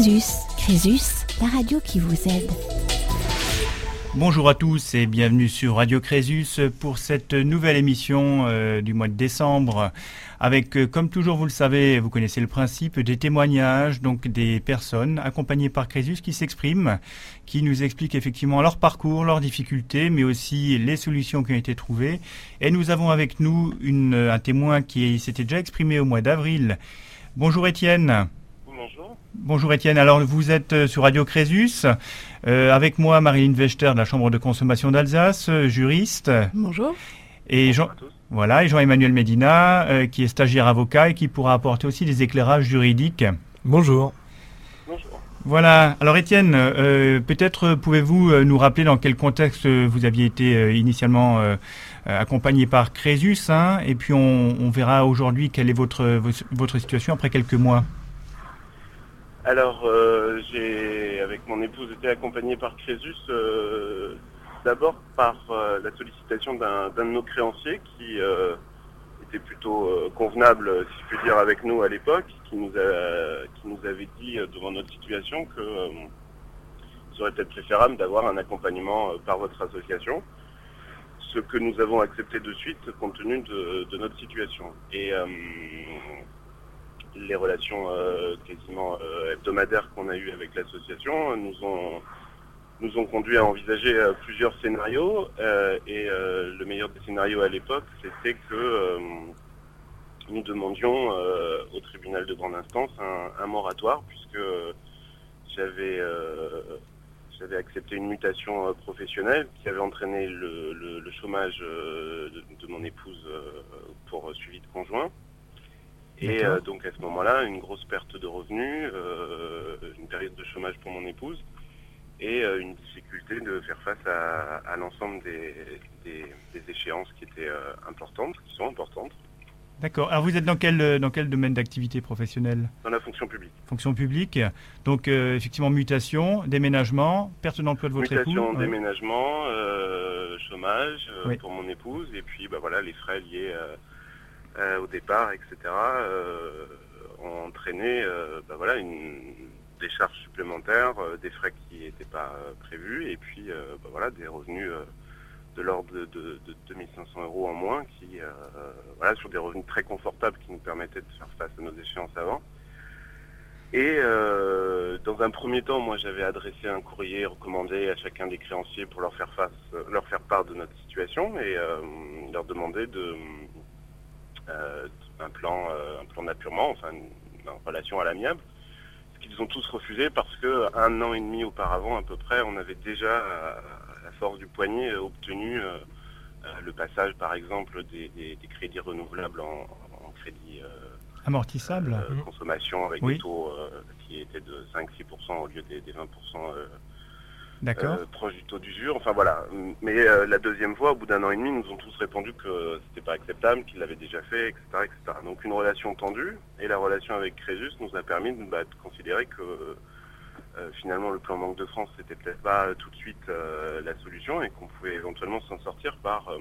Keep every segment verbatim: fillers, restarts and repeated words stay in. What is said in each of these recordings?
Crésus. Crésus, la radio qui vous aide. Bonjour à tous et bienvenue sur Radio Crésus pour cette nouvelle émission euh, du mois de décembre avec, euh, comme toujours vous le savez, vous connaissez le principe, des témoignages, donc des personnes accompagnées par Crésus qui s'expriment, qui nous expliquent effectivement leur parcours, leurs difficultés, mais aussi les solutions qui ont été trouvées. Et nous avons avec nous une, un témoin qui s'était déjà exprimé au mois d'avril. Bonjour Étienne. Bonjour. Bonjour Étienne, alors vous êtes sur Radio Crésus, euh, avec moi Marilyn Vechter de la Chambre de consommation d'Alsace, euh, juriste. Bonjour. Et Jean, voilà, et Jean-Emmanuel Médina, euh, qui est stagiaire avocat et qui pourra apporter aussi des éclairages juridiques. Bonjour. Bonjour. Voilà, alors Étienne, euh, peut-être pouvez-vous nous rappeler dans quel contexte vous aviez été euh, initialement euh, accompagné par Crésus, hein, et puis on, on verra aujourd'hui quelle est votre, votre situation après quelques mois. Alors, euh, j'ai, avec mon épouse, été accompagné par Crésus, euh, d'abord par euh, la sollicitation d'un, d'un de nos créanciers qui euh, était plutôt euh, convenable, si je puis dire, avec nous à l'époque, qui nous, a, qui nous avait dit, euh, devant notre situation, que euh, il serait peut-être préférable d'avoir un accompagnement euh, par votre association, ce que nous avons accepté de suite compte tenu de, de notre situation. Et euh, les relations euh, quasiment euh, hebdomadaires qu'on a eues avec l'association nous ont, nous ont conduit à envisager euh, plusieurs scénarios euh, et euh, le meilleur des scénarios à l'époque, c'était que euh, nous demandions euh, au tribunal de grande instance un, un moratoire puisque euh, j'avais, euh, j'avais accepté une mutation euh, professionnelle qui avait entraîné le, le, le chômage euh, de, de mon épouse euh, pour euh, suivi de conjoint. Et euh, donc à ce moment-là, une grosse perte de revenus, euh, une période de chômage pour mon épouse et euh, une difficulté de faire face à, à l'ensemble des, des, des échéances qui étaient euh, importantes, qui sont importantes. D'accord. Alors vous êtes dans quel, dans quel domaine d'activité professionnelle ? Dans la fonction publique. Fonction publique. Donc euh, effectivement mutation, déménagement, perte d'emploi de votre époux. Mutation, déménagement, euh, chômage euh, oui. pour mon épouse et puis bah, voilà, les frais liés euh, Euh, au départ, et cetera, euh, ont entraîné euh, bah voilà, une, des charges supplémentaires, euh, des frais qui n'étaient pas euh, prévus, et puis euh, bah voilà, des revenus euh, de l'ordre de, de, de deux mille cinq cents euros en moins, qui, euh, voilà, sur des revenus très confortables qui nous permettaient de faire face à nos échéances avant. Et euh, dans un premier temps, moi j'avais adressé un courrier recommandé à chacun des créanciers pour leur faire face, leur faire part de notre situation et euh, leur demander de Euh, un plan, euh, un plan d'appurement, enfin une, une relation à l'amiable, ce qu'ils ont tous refusé parce que un an et demi auparavant, à peu près, on avait déjà, à la force du poignet, obtenu euh, euh, le passage, par exemple, des, des, des crédits renouvelables en, en crédit euh, amortissable, euh, mmh. consommation avec oui. des taux euh, qui étaient de cinq à six pour cent au lieu des, des vingt pour cent. Euh, D'accord. Euh, proche du taux d'usure, enfin voilà. Mais euh, la deuxième fois, au bout d'un an et demi, nous ont tous répondu que c'était pas acceptable, qu'ils l'avaient déjà fait, et cetera, et cetera. Donc une relation tendue, et la relation avec Crésus nous a permis de, bah, de considérer que euh, finalement le plan Banque de France c'était peut-être pas euh, tout de suite euh, la solution et qu'on pouvait éventuellement s'en sortir par, euh,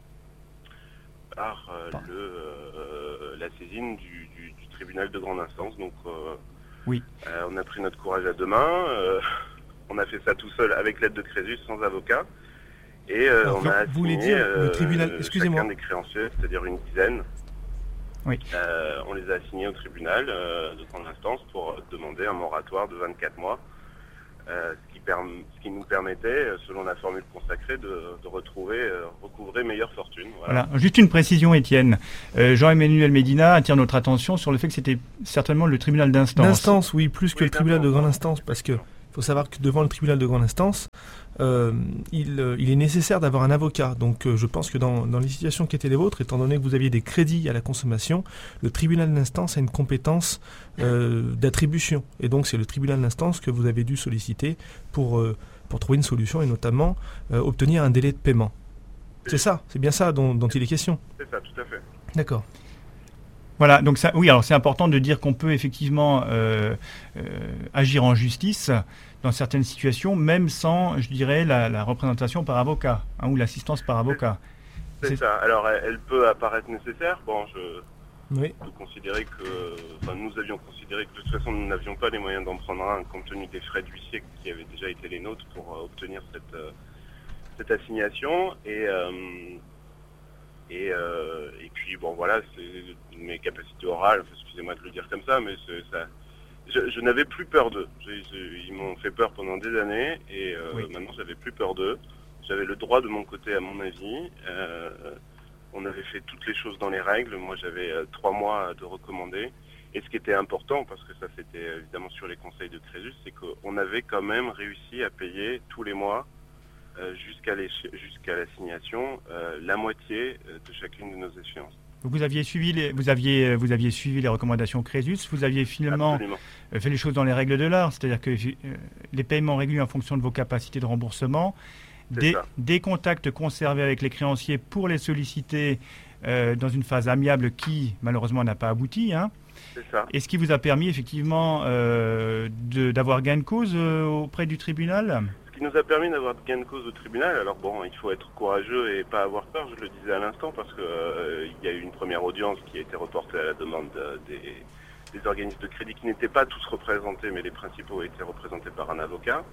par euh, le, euh, la saisine du, du, du tribunal de grande instance. Donc euh, oui. euh, on a pris notre courage à deux mains. Euh, On a fait ça tout seul avec l'aide de Crésus, sans avocat. Et euh, Alors, on a vous voulez assigné dire euh, le tribunal, excusez-moi. chacun des créanciers, c'est-à-dire une dizaine. Oui. Euh, on les a assignés au tribunal euh, de grande instance pour demander un moratoire de vingt-quatre mois. Euh, ce, qui perm- ce qui nous permettait, selon la formule consacrée, de, de retrouver, euh, recouvrer meilleure fortune. Voilà. Voilà. Juste une précision, Étienne. Euh, Jean-Emmanuel Médina attire notre attention sur le fait que c'était certainement le tribunal d'instance. D'instance, oui, plus que Oui, le tribunal de grande d'instance. instance, parce que il faut savoir que devant le tribunal de grande instance, euh, il, euh, il est nécessaire d'avoir un avocat. Donc euh, je pense que dans, dans les situations qui étaient les vôtres, étant donné que vous aviez des crédits à la consommation, le tribunal d'instance a une compétence euh, d'attribution. Et donc c'est le tribunal d'instance que vous avez dû solliciter pour, euh, pour trouver une solution et notamment euh, obtenir un délai de paiement. C'est ça, c'est bien ça dont, dont il est question. C'est ça, tout à fait. D'accord. Voilà, donc ça, oui, alors c'est important de dire qu'on peut effectivement euh, euh, agir en justice dans certaines situations, même sans, je dirais, la, la représentation par avocat, hein, ou l'assistance par avocat. C'est, c'est ça. Alors, elle, elle peut apparaître nécessaire. Bon, je, Oui. de considérer que, enfin, nous avions considéré que de toute façon nous n'avions pas les moyens d'en prendre un compte tenu des frais d'huissier qui avaient déjà été les nôtres pour euh, obtenir cette, euh, cette assignation. Et, euh, et, euh, et puis bon voilà, c'est mes capacités orales, excusez-moi de le dire comme ça, mais c'est, ça, je, je n'avais plus peur d'eux. Je, je, ils m'ont fait peur pendant des années et euh, oui. Maintenant j'avais plus peur d'eux. J'avais le droit de mon côté à mon avis. Euh, On avait fait toutes les choses dans les règles. Moi, j'avais euh, trois mois de recommandé. Et ce qui était important, parce que ça, c'était évidemment sur les conseils de Crésus, c'est qu'on avait quand même réussi à payer tous les mois, euh, jusqu'à, jusqu'à l'assignation, euh, la moitié de chacune de nos échéances. Donc vous aviez suivi les, vous aviez, vous aviez suivi les recommandations Crésus. Vous aviez finalement Absolument. fait les choses dans les règles de l'art, c'est-à-dire que euh, les paiements réglés en fonction de vos capacités de remboursement. Des, des contacts conservés avec les créanciers pour les solliciter euh, dans une phase amiable qui, malheureusement, n'a pas abouti. Hein. C'est ça. Et ce qui vous a permis, effectivement, euh, de, d'avoir gain de cause euh, auprès du tribunal ? Ce qui nous a permis d'avoir gain de cause au tribunal, alors bon, il faut être courageux et pas avoir peur, je le disais à l'instant, parce qu'il euh, y a eu une première audience qui a été reportée à la demande de, des, des organismes de crédit qui n'étaient pas tous représentés, mais les principaux étaient représentés par un avocat.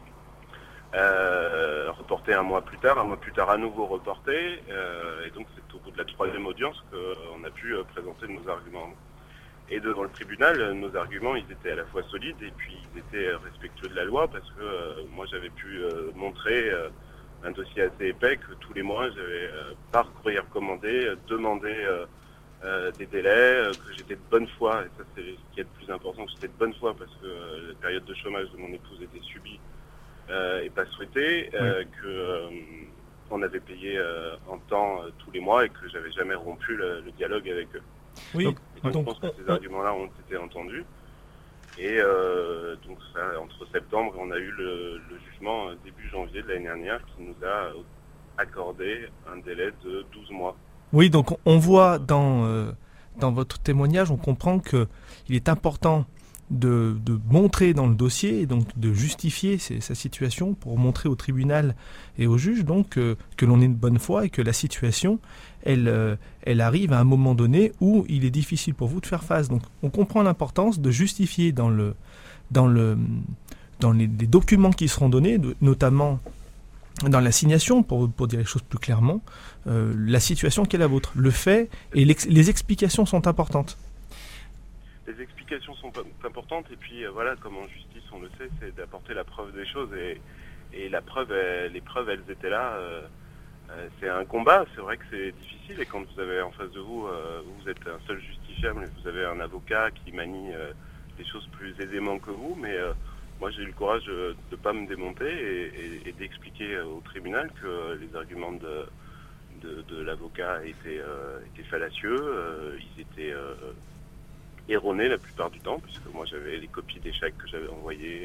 Euh, reporté un mois plus tard, un mois plus tard à nouveau reporté, euh, et donc c'est au bout de la troisième audience qu'on a pu euh, présenter nos arguments. Et devant le tribunal, nos arguments, ils étaient à la fois solides et puis ils étaient respectueux de la loi, parce que euh, moi j'avais pu euh, montrer euh, un dossier assez épais que tous les mois j'avais euh, par courrier recommandé, euh, demandé euh, euh, des délais, euh, que j'étais de bonne foi, et ça c'est ce qui est le plus important, que j'étais de bonne foi parce que euh, la période de chômage de mon épouse était subie Euh, et pas souhaité, euh, oui. que euh, on avait payé euh, en temps euh, tous les mois et que j'avais jamais rompu le, le dialogue avec eux. Oui. Donc, donc, donc je pense que ces arguments-là ont été entendus. Et euh, donc ça, entre septembre, on a eu le, le jugement euh, début janvier de l'année dernière qui nous a accordé un délai de douze mois. Oui, donc on voit dans euh, dans votre témoignage, on comprend que il est important De, de montrer dans le dossier, et donc de justifier ses, sa situation pour montrer au tribunal et au juge donc euh, que l'on est de bonne foi et que la situation, elle, euh, elle arrive à un moment donné où il est difficile pour vous de faire face. Donc on comprend l'importance de justifier dans, le, dans, le, dans les, les documents qui seront donnés, de, notamment dans l'assignation, pour, pour dire les choses plus clairement, euh, la situation qui est la vôtre. Le fait et les explications sont importantes. Les explications sont importantes et puis euh, voilà, comme en justice on le sait, c'est d'apporter la preuve des choses et, et la preuve, elle, les preuves elles étaient là. Euh, euh, c'est un combat, c'est vrai que c'est difficile et quand vous avez en face de vous, euh, vous êtes un seul justifiable et vous avez un avocat qui manie euh, les choses plus aisément que vous, mais euh, moi j'ai eu le courage de ne pas me démonter et, et, et d'expliquer au tribunal que les arguments de, de, de l'avocat étaient, euh, étaient fallacieux, euh, ils étaient euh, erroné la plupart du temps, puisque moi j'avais les copies des chèques que j'avais envoyés.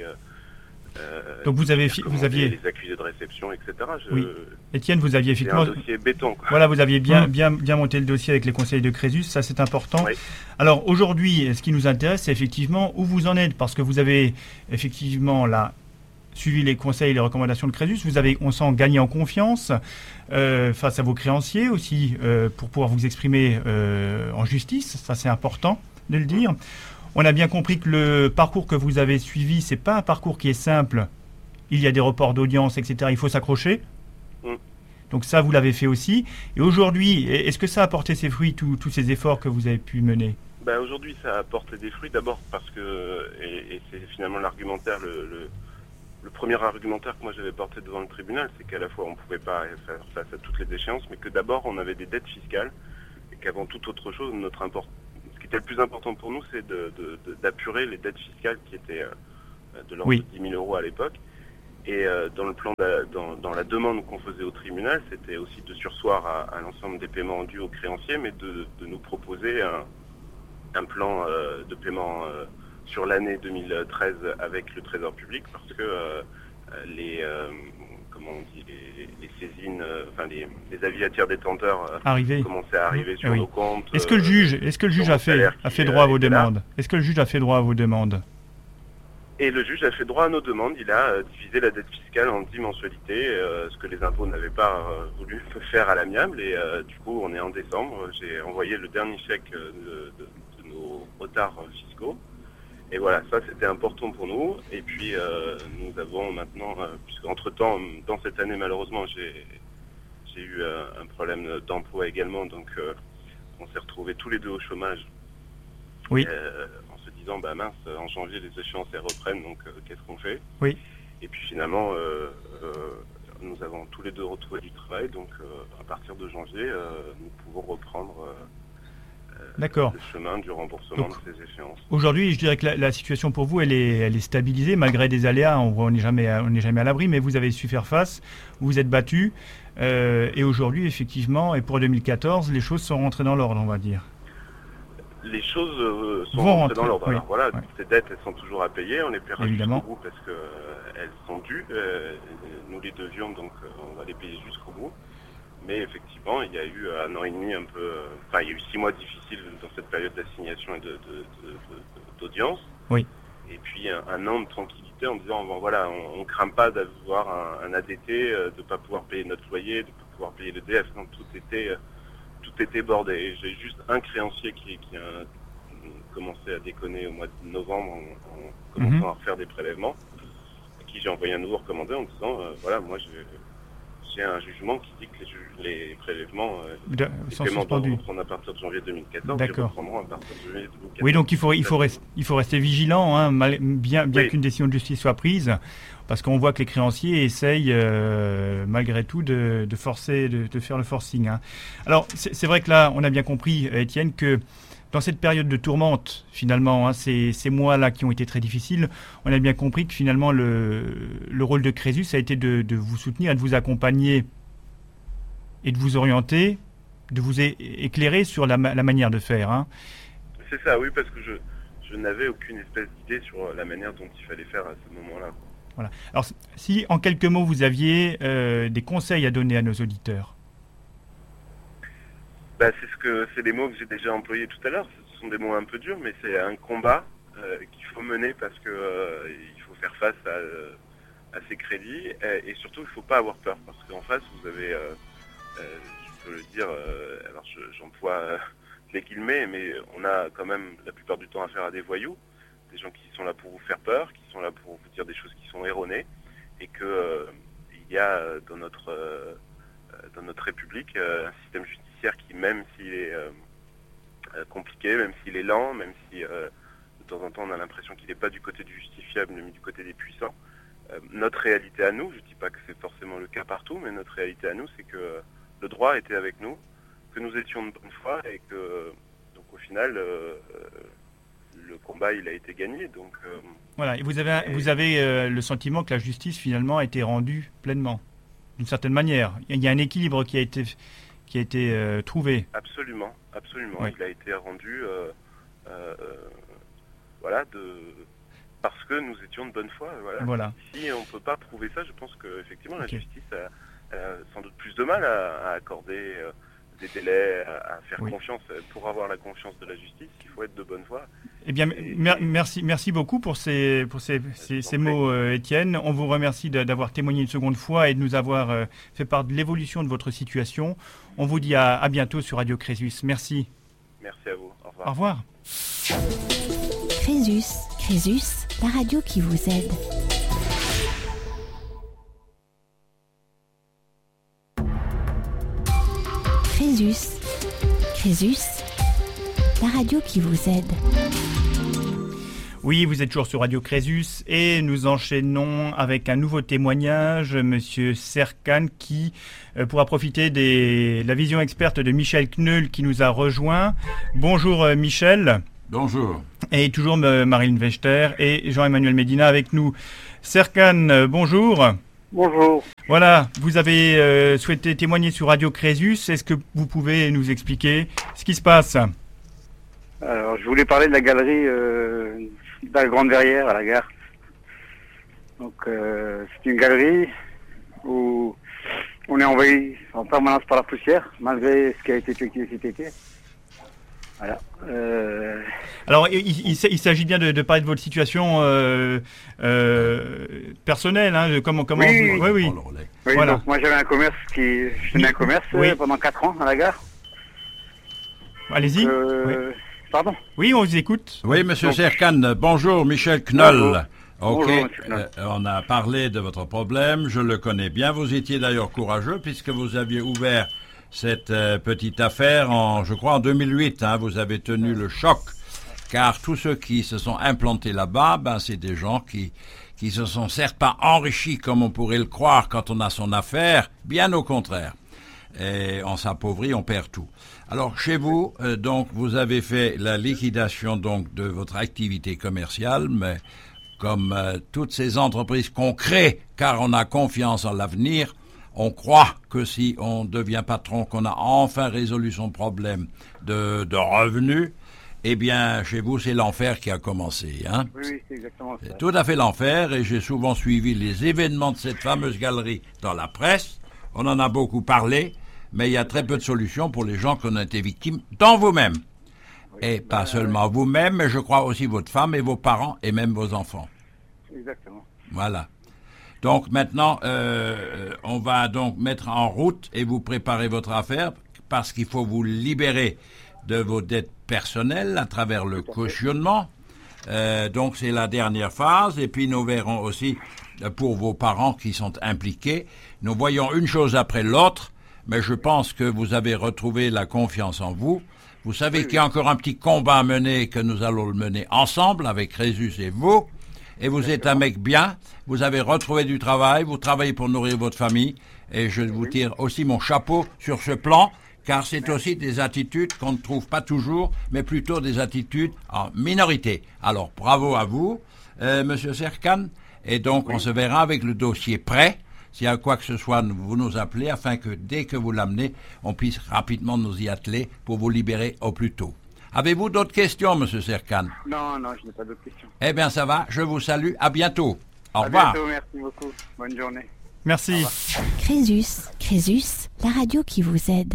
Euh, Donc vous avez, fi- vous aviez les accusés de réception, et cetera. Je, oui. Étienne, vous aviez effectivement c'est un dossier béton. Quoi. Voilà, vous aviez bien, bien, bien monté le dossier avec les conseils de Crésus, ça c'est important. Oui. Alors aujourd'hui, ce qui nous intéresse, c'est effectivement où vous en êtes, parce que vous avez effectivement là suivi les conseils et les recommandations de Crésus. Vous avez, on sent, gagné en confiance euh, face à vos créanciers aussi euh, pour pouvoir vous exprimer euh, en justice. Ça c'est important de le dire. On a bien compris que le parcours que vous avez suivi, c'est pas un parcours qui est simple. Il y a des reports d'audience, et cetera. Il faut s'accrocher. Mm. Donc ça, vous l'avez fait aussi. Et aujourd'hui, est-ce que ça a porté ses fruits, tous ces efforts que vous avez pu mener ? Ben aujourd'hui, ça a porté des fruits. D'abord parce que, et, et c'est finalement l'argumentaire, le, le, le premier argumentaire que moi j'avais porté devant le tribunal, c'est qu'à la fois on ne pouvait pas faire face à toutes les échéances, mais que d'abord on avait des dettes fiscales et qu'avant toute autre chose, notre import ce qui était le plus important pour nous, c'est de, de, de, d'apurer les dettes fiscales qui étaient euh, de l'ordre oui. de dix mille euros à l'époque. Et euh, dans le plan, de, dans, dans la demande qu'on faisait au tribunal, c'était aussi de surseoir à, à l'ensemble des paiements dus aux créanciers, mais de, de nous proposer un, un plan euh, de paiement euh, sur l'année deux mille treize avec le Trésor public, parce que euh, les, euh, comment on dit, les, les saisines, euh, enfin les, les avis à tiers détenteurs euh, commençaient à arriver sur oui. nos comptes. Est-ce que le juge, est-ce que le juge a fait, a fait droit à vos demandes ? Est-ce que le juge a fait droit à vos demandes ? Et le juge a fait droit à nos demandes. Il a euh, divisé la dette fiscale en dix mensualités, euh, ce que les impôts n'avaient pas euh, voulu faire à l'amiable. Et euh, du coup, on est en décembre. J'ai envoyé le dernier chèque de, de, de nos retards fiscaux. Et voilà, ça c'était important pour nous. Et puis euh, nous avons maintenant, euh, puisque entre-temps, dans cette année malheureusement, j'ai, j'ai eu euh, un problème d'emploi également. Donc euh, on s'est retrouvés tous les deux au chômage. Oui. Euh, disant bah mince, en janvier les échéances elles reprennent, donc euh, qu'est-ce qu'on fait? Oui. Et puis finalement euh, euh, nous avons tous les deux retrouvé du travail, donc euh, à partir de janvier euh, nous pouvons reprendre euh, D'accord. le chemin du remboursement donc, de ces échéances. Aujourd'hui, je dirais que la, la situation pour vous elle est, elle est stabilisée malgré des aléas, on n'est jamais, on n'est jamais à l'abri, mais vous avez su faire face, vous vous êtes battu euh, et aujourd'hui effectivement, et pour deux mille quatorze, les choses sont rentrées dans l'ordre, on va dire. Les choses euh, sont Vont rentrées rentrer, dans l'ordre. oui. Alors voilà, oui. ces dettes, elles sont toujours à payer. On les paiera Évidemment. jusqu'au bout parce que euh, elles sont dues. Euh, nous les devions, donc euh, on va les payer jusqu'au bout. Mais effectivement, il y a eu un an et demi un peu... Euh, enfin, il y a eu six mois difficiles dans cette période d'assignation et de, de, de, de, d'audience. Oui. Et puis un, un an de tranquillité en disant, bon voilà, on ne craint pas d'avoir un, un A D T, euh, de ne pas pouvoir payer notre loyer, de ne pas pouvoir payer le D F. Donc tout était... Euh, tout était bordé. J'ai juste un créancier qui, qui a commencé à déconner au mois de novembre en, en commençant mmh. à refaire des prélèvements, à qui j'ai envoyé un nouveau recommandé en disant euh, voilà, moi j'ai, j'ai un jugement qui dit que les, les prélèvements euh, de, les sont paiements suspendus reprendre à partir de janvier deux mille quatorze, ils reprendront à partir de janvier deux mille quatorze. Oui, donc il faut, il faut, rest, il faut rester vigilant, hein, mal, bien, bien oui. qu'une décision de justice soit prise, parce qu'on voit que les créanciers essayent euh, malgré tout de, de forcer, de, de faire le forcing. Hein. Alors c'est, c'est vrai que là, on a bien compris, Étienne, que dans cette période de tourmente, finalement, hein, ces, ces mois-là qui ont été très difficiles, on a bien compris que finalement le, le rôle de Crésus a été de, de vous soutenir et de vous accompagner et de vous orienter, de vous é- éclairer sur la, la manière de faire. Hein. C'est ça, oui, parce que je, je n'avais aucune espèce d'idée sur la manière dont il fallait faire à ce moment-là. Voilà. Alors, si en quelques mots vous aviez euh, des conseils à donner à nos auditeurs. Bah, c'est ce que c'est les mots que j'ai déjà employés tout à l'heure. Ce sont des mots un peu durs, mais c'est un combat euh, qu'il faut mener parce que euh, il faut faire face à, euh, à ces crédits et, et surtout il ne faut pas avoir peur parce qu'en face vous avez, euh, euh, je peux le dire, euh, alors je, j'emploie euh, les guillemets, mais on a quand même la plupart du temps affaire à des voyous, des gens qui sont là pour vous faire peur, qui sont là pour vous dire des choses qui sont erronées et que euh, il y a dans notre euh, dans notre République euh, un système judiciaire qui, même s'il est euh, euh, compliqué, même s'il est lent, même si euh, de temps en temps on a l'impression qu'il n'est pas du côté du justifiable, mais du côté des puissants, euh, notre réalité à nous, je ne dis pas que c'est forcément le cas partout, mais notre réalité à nous, c'est que euh, le droit était avec nous, que nous étions de bonne foi et que, euh, donc au final, euh, le combat il a été gagné. Donc, euh, voilà, et vous avez, et... vous avez euh, le sentiment que la justice finalement a été rendue pleinement, d'une certaine manière. Il y a un équilibre qui a été... qui a été euh, trouvé. Absolument, absolument. Oui. Il a été rendu, euh, euh, voilà, de parce que nous étions de bonne foi. Voilà. Voilà. Si on ne peut pas prouver ça, je pense que effectivement la okay. justice a, a sans doute plus de mal à, à accorder euh, des délais, à, à faire oui. confiance. Pour avoir la confiance de la justice, il faut être de bonne foi. Eh bien, et, mer- merci, merci beaucoup pour ces, pour ces, ces, ces mots, euh, Étienne. On vous remercie de, d'avoir témoigné une seconde fois et de nous avoir euh, fait part de l'évolution de votre situation. On vous dit à, à bientôt sur Radio Crésus. Merci. Merci à vous. Au revoir. Au revoir. Crésus, Crésus, la radio qui vous aide. Crésus, Crésus, la radio qui vous aide. Oui, vous êtes toujours sur Radio Crésus et nous enchaînons avec un nouveau témoignage, Monsieur Serkan, qui euh, pourra profiter de la vision experte de Michel Kneul qui nous a rejoint. Bonjour euh, Michel. Bonjour. Et toujours euh, Marilyn Wechter et Jean-Emmanuel Médina avec nous. Serkan, euh, bonjour. Bonjour. Voilà, vous avez euh, souhaité témoigner sur Radio Crésus. Est-ce que vous pouvez nous expliquer ce qui se passe ? Alors, je voulais parler de la galerie euh, de la Grande Verrière à la gare. Donc, euh, c'est une galerie où on est envahi en permanence par la poussière, malgré ce qui a été effectué cet été. Voilà. Euh... Alors, il, il, il s'agit bien de, de parler de votre situation euh, euh, personnelle, hein, de comment, comment oui, vous... oui, oui, oui. oui. oui voilà. Donc moi j'avais un commerce qui, je tenais un commerce oui. euh, pendant quatre ans à la gare. Allez-y. Euh... Oui. Pardon. Oui, on vous écoute. Oui, Monsieur donc... Serkan. Bonjour, Michel Knoll. Bonjour. Ok, Bonjour, euh, on a parlé de votre problème, je le connais bien. Vous étiez d'ailleurs courageux puisque vous aviez ouvert cette euh, petite affaire en, je crois, en deux mille huit. Hein, vous avez tenu le choc, car tous ceux qui se sont implantés là-bas, ben, c'est des gens qui qui se sont certes pas enrichis comme on pourrait le croire quand on a son affaire, bien au contraire. Et on s'appauvrit, on perd tout. Alors chez vous, euh, donc vous avez fait la liquidation donc de votre activité commerciale, mais comme euh, toutes ces entreprises qu'on crée, car on a confiance en l'avenir, on croit que si on devient patron, qu'on a enfin résolu son problème de, de revenus, eh bien, chez vous, c'est l'enfer qui a commencé. Hein? Oui, oui, c'est exactement ça. C'est tout à fait l'enfer, et j'ai souvent suivi les événements de cette fameuse galerie dans la presse. On en a beaucoup parlé, mais il y a très peu de solutions pour les gens qui ont été victimes, dont vous-même. Oui, et pas bah, seulement oui. vous-même, mais je crois aussi votre femme et vos parents, et même vos enfants. Exactement. Voilà. Donc maintenant, euh, on va donc mettre en route et vous préparer votre affaire parce qu'il faut vous libérer de vos dettes personnelles à travers le cautionnement. Euh, donc c'est la dernière phase. Et puis nous verrons aussi pour vos parents qui sont impliqués. Nous voyons une chose après l'autre, mais je pense que vous avez retrouvé la confiance en vous. Vous savez oui, qu'il y a encore un petit combat à mener, que nous allons le mener ensemble avec Crésus et vous. Et vous êtes un mec bien, vous avez retrouvé du travail, vous travaillez pour nourrir votre famille, et je vous tire aussi mon chapeau sur ce plan, car c'est aussi des attitudes qu'on ne trouve pas toujours, mais plutôt des attitudes en minorité. Alors, bravo à vous, euh, Monsieur Serkan, et donc oui. on se verra avec le dossier prêt. S'il y a quoi que ce soit, vous nous appelez, afin que dès que vous l'amenez, on puisse rapidement nous y atteler pour vous libérer au plus tôt. Avez-vous d'autres questions, Monsieur Serkan? Non, non, je n'ai pas d'autres questions. Eh bien, ça va. Je vous salue. À bientôt. Au à revoir. Bientôt, merci beaucoup. Bonne journée. Merci. Crésus, Crésus, la radio qui vous aide.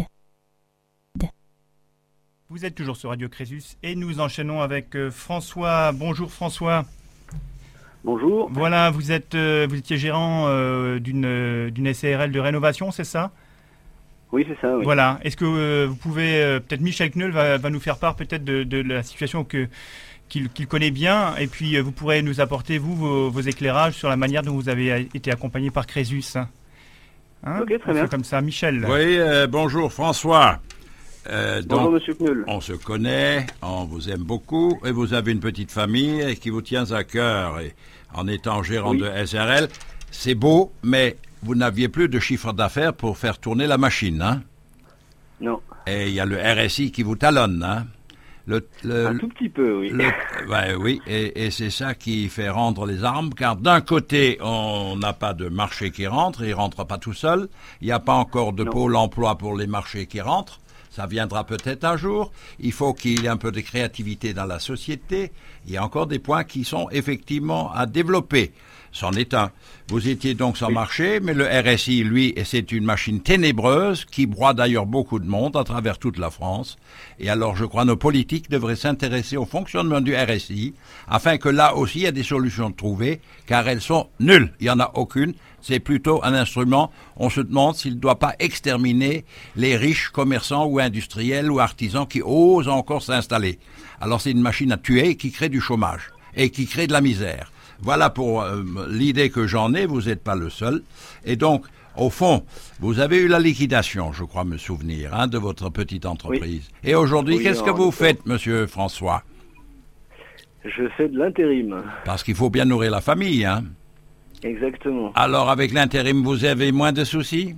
Vous êtes toujours sur Radio Crésus et nous enchaînons avec euh, François. Bonjour François. Bonjour. Voilà, vous êtes, euh, vous étiez gérant euh, d'une euh, d'une S A R L de rénovation, c'est ça? Oui, c'est ça, oui. Voilà. Est-ce que euh, vous pouvez, euh, peut-être Michel Knoll va, va nous faire part peut-être de, de la situation que, qu'il, qu'il connaît bien, et puis euh, vous pourrez nous apporter, vous, vos, vos éclairages sur la manière dont vous avez été accompagné par Crésus. Hein, ok, très bien. Comme ça, Michel. Oui, euh, bonjour François. Euh, bonjour donc, Monsieur Knoll. On se connaît, on vous aime beaucoup, et vous avez une petite famille qui vous tient à cœur. Et en étant gérant oui. de S A R L, c'est beau, mais vous n'aviez plus de chiffre d'affaires pour faire tourner la machine, hein? Non. Et il y a le R S I qui vous talonne, hein? Le, le, Un tout petit peu, oui. Le, ben oui, et, et c'est ça qui fait rendre les armes, car d'un côté, on n'a pas de marché qui rentre, il ne rentre pas tout seul, il n'y a pas encore de non. pôle emploi pour les marchés qui rentrent, ça viendra peut-être un jour, il faut qu'il y ait un peu de créativité dans la société, il y a encore des points qui sont effectivement à développer. C'en est un. Vous étiez donc sans oui. marché, mais le R S I, lui, c'est une machine ténébreuse qui broie d'ailleurs beaucoup de monde à travers toute la France. Et alors, je crois, nos politiques devraient s'intéresser au fonctionnement du R S I, afin que là aussi, il y ait des solutions trouvées, car elles sont nulles. Il n'y en a aucune. C'est plutôt un instrument. On se demande s'il ne doit pas exterminer les riches commerçants ou industriels ou artisans qui osent encore s'installer. Alors, c'est une machine à tuer qui crée du chômage et qui crée de la misère. Voilà pour euh, l'idée que j'en ai, vous n'êtes pas le seul. Et donc, au fond, vous avez eu la liquidation, je crois me souvenir, hein, de votre petite entreprise. Oui. Et aujourd'hui, oui, qu'est-ce que vous faites, Monsieur François? Je fais de l'intérim. Parce qu'il faut bien nourrir la famille, hein? Exactement. Alors, avec l'intérim, vous avez moins de soucis?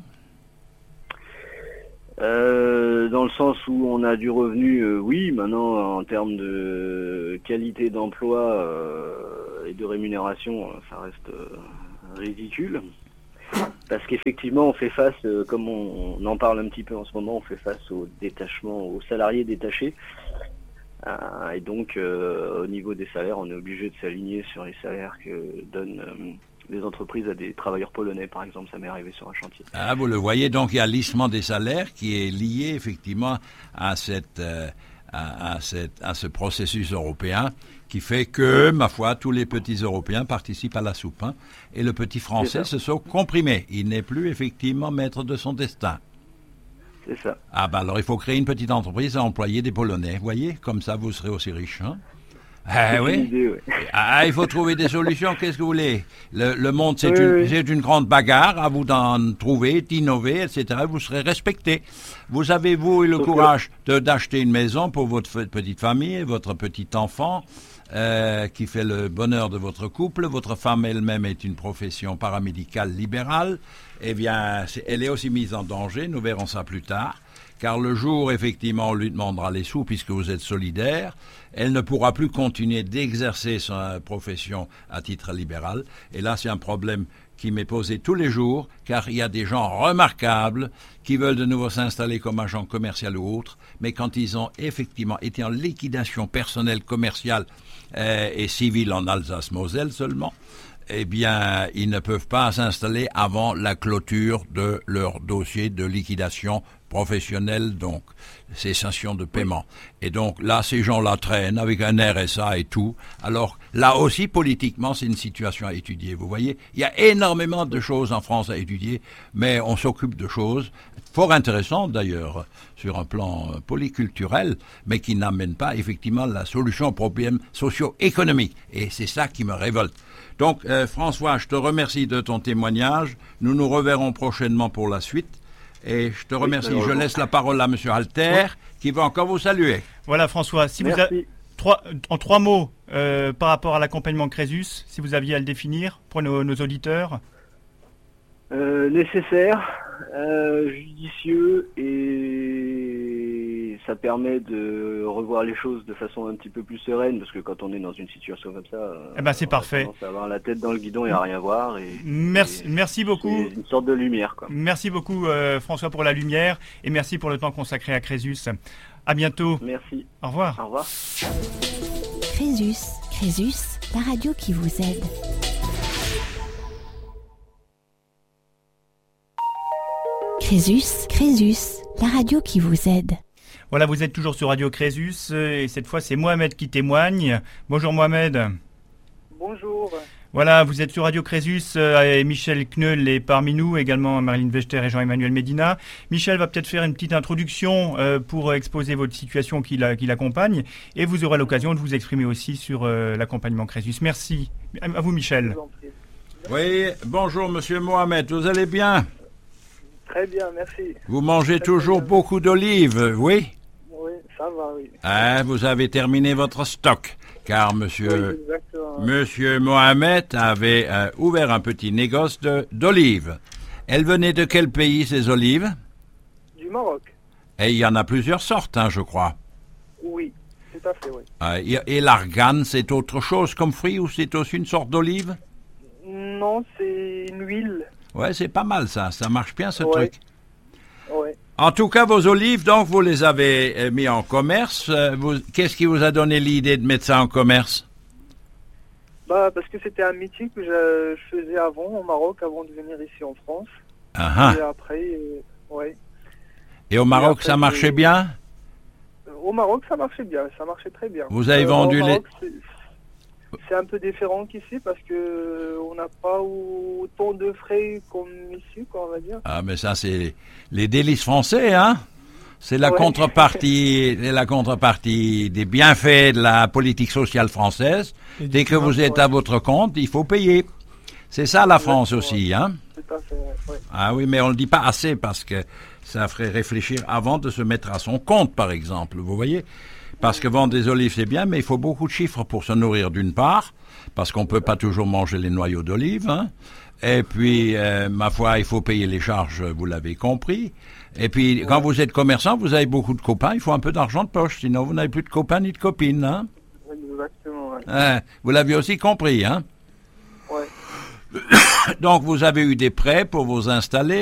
Euh, dans le sens où on a du revenu, euh, oui. Maintenant, en termes de qualité d'emploi euh, et de rémunération, ça reste euh, ridicule. Parce qu'effectivement, on fait face, euh, comme on, on en parle un petit peu en ce moment, on fait face au détachement, aux salariés détachés. Euh, et donc, euh, au niveau des salaires, on est obligé de s'aligner sur les salaires que donnent euh, les entreprises à des travailleurs polonais, par exemple. Ça m'est arrivé sur un chantier. Ah, vous le voyez, donc il y a lissement des salaires qui est lié effectivement à cette, euh, à, à, cette, à ce processus européen qui fait que, ma foi, tous les petits Européens participent à la soupe. Hein, et le petit Français se sont comprimés. Il n'est plus effectivement maître de son destin. C'est ça. Ah ben alors il faut créer une petite entreprise à employer des Polonais. Vous voyez, comme ça vous serez aussi riche. Hein. Ah oui. Idée, ouais. Ah, il faut trouver des solutions. Qu'est-ce que vous voulez? Le, le monde, c'est oui, une, oui. c'est une grande bagarre. À vous d'en trouver, d'innover, et cetera. Vous serez respecté. Vous avez, vous, eu le Sauf courage de, d'acheter une maison pour votre petite famille, votre petit enfant, euh, qui fait le bonheur de votre couple. Votre femme elle-même est une profession paramédicale libérale. Eh bien, c'est, elle est aussi mise en danger. Nous verrons ça plus tard. Car le jour, effectivement, on lui demandera les sous puisque vous êtes solidaire, elle ne pourra plus continuer d'exercer sa profession à titre libéral. Et là, c'est un problème qui m'est posé tous les jours, car il y a des gens remarquables qui veulent de nouveau s'installer comme agents commerciaux ou autres, mais quand ils ont effectivement été en liquidation personnelle, commerciale euh, et civile en Alsace-Moselle seulement, eh bien, ils ne peuvent pas s'installer avant la clôture de leur dossier de liquidation professionnelle, donc cessation de paiement. Et donc là, ces gens-là traînent avec un R S A et tout. Alors là aussi, politiquement, c'est une situation à étudier. Vous voyez, il y a énormément de choses en France à étudier, mais on s'occupe de choses fort intéressantes d'ailleurs, sur un plan polyculturel, mais qui n'amènent pas effectivement la solution aux problèmes socio-économiques. Et c'est ça qui me révolte. Donc, euh, François, je te remercie de ton témoignage. Nous nous reverrons prochainement pour la suite. Et je te remercie. Je laisse la parole à M. Alter, qui va encore vous saluer. Voilà, François. Si Merci. vous avez trois, en trois mots euh, par rapport à l'accompagnement Crésus, si vous aviez à le définir pour nos, nos auditeurs. Euh, nécessaire, euh, judicieux, et ça permet de revoir les choses de façon un petit peu plus sereine, parce que quand on est dans une situation comme ça, Eh ben, c'est on parfait. a tendance à avoir la tête dans le guidon et à rien voir. Et, Merci, et merci beaucoup. c'est une sorte de lumière, quoi. Merci beaucoup, euh, François, pour la lumière, et merci pour le temps consacré à Crésus. À bientôt. Merci. Au revoir. Au revoir. Crésus, Crésus, la radio qui vous aide. Crésus, Crésus, la radio qui vous aide. Voilà, vous êtes toujours sur Radio Crésus, et cette fois, c'est Mohamed qui témoigne. Bonjour Mohamed. Bonjour. Voilà, vous êtes sur Radio Crésus, euh, et Michel Kneul est parmi nous, également Marilyn Wechter et Jean-Emmanuel Médina. Michel va peut-être faire une petite introduction euh, pour exposer votre situation qui, la, qui l'accompagne, et vous aurez l'occasion de vous exprimer aussi sur euh, l'accompagnement Crésus. Merci. À vous Michel. Je vous en prie. Oui, bonjour Monsieur Mohamed, vous allez bien? Très bien, merci. Vous mangez Très, toujours très bien. beaucoup d'olives, oui? Oui, ça va, oui. Ah, vous avez terminé votre stock, car Monsieur... Oui, exactement. Monsieur Mohamed avait euh, ouvert un petit négoce de, d'olives. Elles venaient de quel pays, ces olives? Du Maroc. Et il y en a plusieurs sortes, hein, je crois. Oui, tout à fait, oui. Euh, et, et l'argan, c'est autre chose comme fruit ou c'est aussi une sorte d'olive? Non, c'est une huile. Ouais, c'est pas mal ça, ça marche bien ce Ouais. truc. Oui. En tout cas, vos olives, donc, vous les avez euh, mis en commerce. Euh, vous, qu'est-ce qui vous a donné l'idée de mettre ça en commerce? Bah, parce que c'était un métier que je, je faisais avant au Maroc, avant de venir ici en France. Ah, ah. Et après, euh, ouais. Et au Maroc, après, ça marchait j'ai- bien? Au Maroc, ça marchait bien, ça marchait très bien. Vous avez Euh, vendu au les- Maroc, c'est- C'est un peu différent qu'ici parce que on n'a pas autant de frais comme ici, quoi, on va dire. Ah, mais ça, c'est les délices français, hein? C'est la Ouais. contrepartie, c'est la contrepartie des bienfaits de la politique sociale française. Et Dès du que climat, vous êtes ouais. à votre compte, il faut payer. C'est ça la France Exactement. aussi, hein? Tout à fait, ouais, ouais. Ah oui, mais on ne le dit pas assez parce que ça ferait réfléchir avant de se mettre à son compte, par exemple, vous voyez? Parce que vendre des olives, c'est bien, mais il faut beaucoup de chiffres pour se nourrir d'une part, parce qu'on ne peut pas toujours manger les noyaux d'olive, hein? Et puis, euh, ma foi, il faut payer les charges, vous l'avez compris. Et puis, quand vous êtes commerçant, vous avez beaucoup de copains, il faut un peu d'argent de poche, sinon vous n'avez plus de copains ni de copines, hein? Exactement, ouais. Hein, vous l'avez aussi compris, hein? Ouais. Donc, vous avez eu des prêts pour vous installer.